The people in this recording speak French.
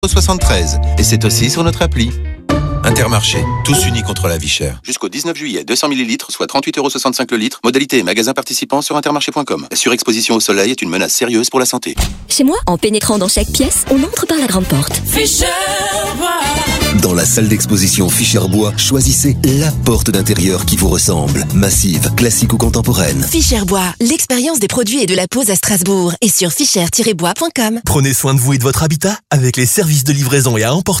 73. Et c'est aussi sur notre appli. Intermarché, tous unis contre la vie chère. Jusqu'au 19 juillet, 200 ml, soit 38,65 € le litre. Modalité et magasin participant sur intermarché.com. La surexposition au soleil est une menace sérieuse pour la santé. Chez moi, en pénétrant dans chaque pièce, on entre par la grande porte. Fischer Bois. Dans la salle d'exposition Fischer Bois, choisissez la porte d'intérieur qui vous ressemble. Massive, classique ou contemporaine. Fischer Bois, l'expérience des produits et de la pose à Strasbourg et sur fischer-bois.com. Prenez soin de vous et de votre habitat avec les services de livraison et à emporter